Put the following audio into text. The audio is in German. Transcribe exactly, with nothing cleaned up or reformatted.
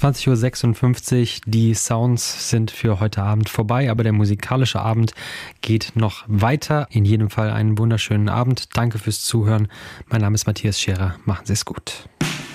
zwanzig Uhr sechsundfünfzig. Die Sounds sind für heute Abend vorbei, aber der musikalische Abend geht noch weiter. In jedem Fall einen wunderschönen Abend. Danke fürs Zuhören. Mein Name ist Matthias Scherer. Machen Sie es gut.